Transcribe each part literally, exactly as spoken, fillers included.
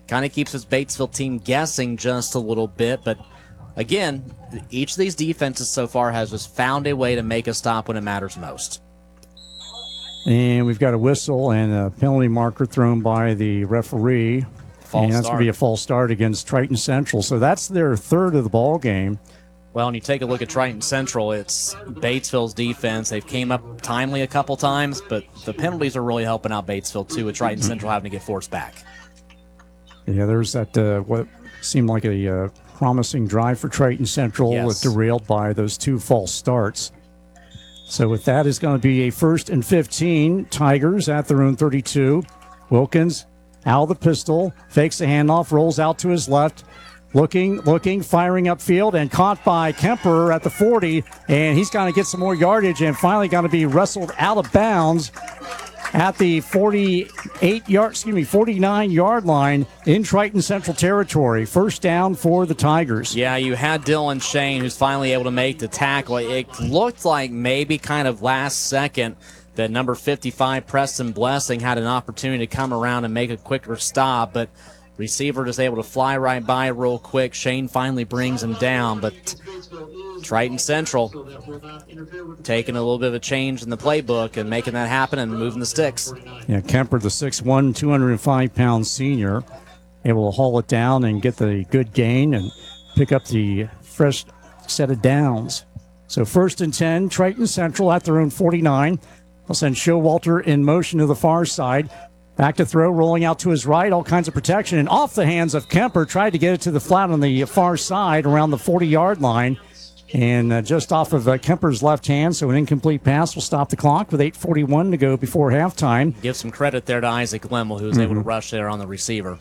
kind of keeps his Batesville team guessing just a little bit. But again, each of these defenses so far has just found a way to make a stop when it matters most. And we've got a whistle and a penalty marker thrown by the referee. False and that's start. going to be a false start against Triton Central. So that's their third of the ball game. Well, when you take a look at Triton Central, it's Batesville's defense. They've came up timely a couple times, but the penalties are really helping out Batesville, too, with Triton Central having to get forced back. Yeah, there's that uh, what seemed like a uh, promising drive for Triton Central, Yes. derailed by those two false starts. So with that, it's going to be a first and fifteen. Tigers at their own thirty-two. Wilkins out of the pistol, fakes the handoff, rolls out to his left. Looking, looking, firing upfield, and caught by Kemper at the forty, and he's going to get some more yardage and finally going to be wrestled out of bounds at the forty-eight yard, excuse me, forty-nine yard line in Triton Central territory. First down for the Tigers. Yeah, you had Dylan Shane, who's finally able to make the tackle. It looked like maybe kind of last second that number fifty-five, Preston Blessing, had an opportunity to come around and make a quicker stop, but receiver just able to fly right by real quick. Shane finally brings him down, but Triton Central taking a little bit of a change in the playbook and making that happen and moving the sticks. Yeah, Kemper, the six one, two hundred five pound senior, able to haul it down and get the good gain and pick up the fresh set of downs. So first and ten, Triton Central at their own forty-nine. They'll send Showalter in motion to the far side. Back to throw, rolling out to his right, all kinds of protection, and off the hands of Kemper, tried to get it to the flat on the far side around the forty yard line, and uh, just off of uh, Kemper's left hand, so an incomplete pass will stop the clock with eight forty-one to go before halftime. Give some credit there to Isaac Lemmel, who was Mm-hmm. able to rush there on the receiver.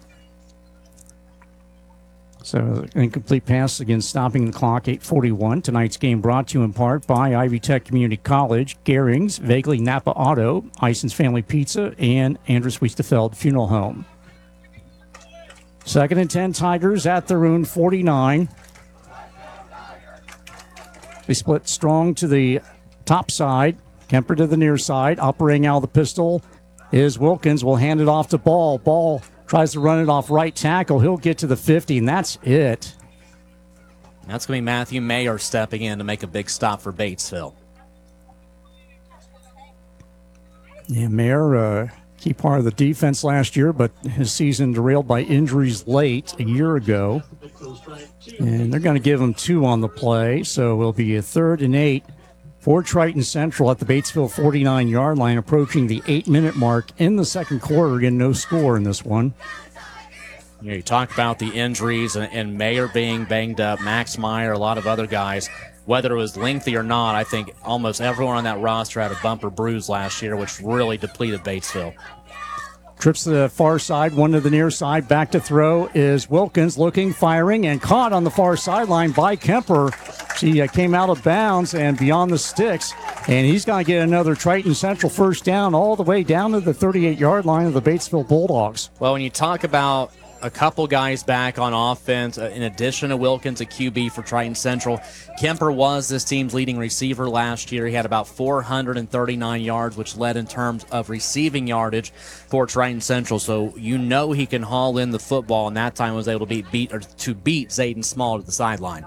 So an incomplete pass again, stopping the clock, eight forty-one. Tonight's game brought to you in part by Ivy Tech Community College, Garings, Vaguely Napa Auto, Ison's Family Pizza, and Andrus Wiesterfeld Funeral Home. Second and ten, Tigers at their own forty-nine. They split strong to the top side. Kemper to the near side. Operating out of the pistol is Wilkins. Will hand it off to Ball. Ball tries to run it off right tackle. He'll get to the fifty, and that's it. That's going to be Matthew Mayer stepping in to make a big stop for Batesville. Yeah, Mayer, uh, key part of the defense last year, but his season derailed by injuries late a year ago. And they're going to give him two on the play, so it'll be a third and eight for Triton Central at the Batesville forty-nine yard line, approaching the eight-minute mark in the second quarter. Again, no score in this one. You know, you talk about the injuries and, and Mayer being banged up, Max Meyer, a lot of other guys. Whether it was lengthy or not, I think almost everyone on that roster had a bumper bruise last year, which really depleted Batesville. Trips to the far side, one to the near side. Back to throw is Wilkins, looking, firing, and caught on the far sideline by Kemper. She uh, came out of bounds and beyond the sticks, and he's going to get another Triton Central first down all the way down to the thirty-eight yard line of the Batesville Bulldogs. Well, when you talk about a couple guys back on offense, uh, in addition to Wilkins, a Q B for Triton Central, Kemper was this team's leading receiver last year. He had about four hundred thirty-nine yards, which led in terms of receiving yardage for Triton Central. So you know he can haul in the football, and that time was able to beat, beat or to beat Zayden Small to the sideline.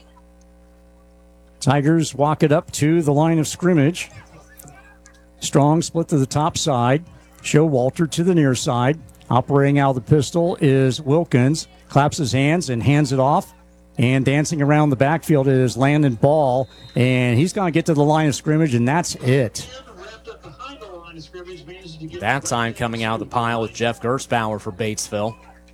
Tigers walk it up to the line of scrimmage. Strong split to the top side. Showalter to the near side. Operating out of the pistol is Wilkins. Claps his hands and hands it off. And dancing around the backfield is Landon Ball. And he's going to get to the line of scrimmage, and that's it. That time coming out of the pile with Jeff Gersbauer for Batesville.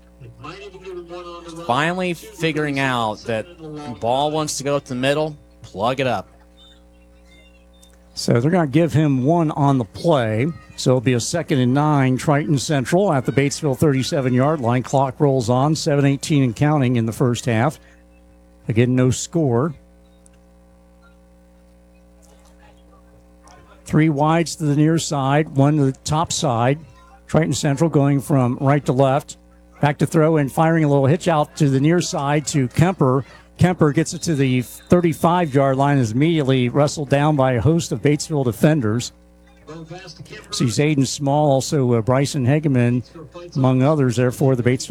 Finally figuring out that Ball wants to go to the middle, plug it up. So they're going to give him one on the play. So it'll be a second and nine, Triton Central at the Batesville thirty-seven yard line. Clock rolls on, seven eighteen and counting in the first half. Again, no score. Three wides to the near side, one to the top side. Triton Central going from right to left. Back to throw and firing a little hitch out to the near side to Kemper. Kemper gets it to the thirty-five yard line, is immediately wrestled down by a host of Batesville defenders. Sees Aiden Small, also uh, Bryson Hegeman, among others, there for the Batesville